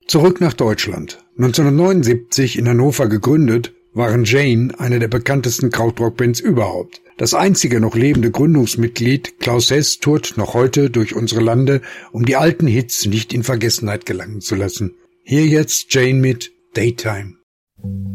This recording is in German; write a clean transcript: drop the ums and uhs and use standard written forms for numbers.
Zurück nach Deutschland. 1979 in Hannover gegründet, waren Jane eine der bekanntesten Krautrock-Bands überhaupt. Das einzige noch lebende Gründungsmitglied, Klaus Hess, tourt noch heute durch unsere Lande, um die alten Hits nicht in Vergessenheit gelangen zu lassen. Hier jetzt Jane mit Daytime.